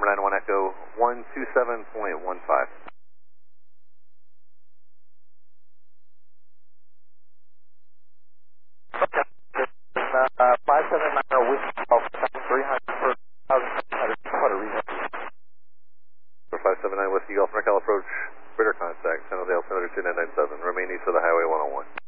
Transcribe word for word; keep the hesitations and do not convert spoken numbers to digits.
nine one Echo one two seven point one five. Uh, five seven nine Whiskey Golf three hundred for one thousand Puerto Rico. For five seven nine Whiskey Golf, NorCal approach, radar contact, San Jose Altimeter two nine nine seven, remain east of the Highway one oh one.